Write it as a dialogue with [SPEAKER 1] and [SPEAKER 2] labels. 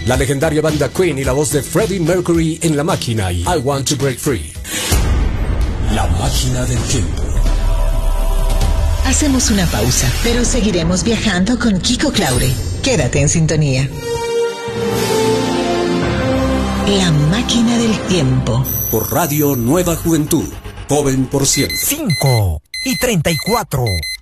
[SPEAKER 1] la legendaria banda Queen y la voz de Freddie Mercury en La Máquina y I Want to Break Free. La Máquina del Tiempo.
[SPEAKER 2] Hacemos una pausa, pero seguiremos viajando con Kiko Claure. Quédate en sintonía. La Máquina del Tiempo.
[SPEAKER 1] Por Radio Nueva Juventud. Joven por siempre.
[SPEAKER 3] 5:34.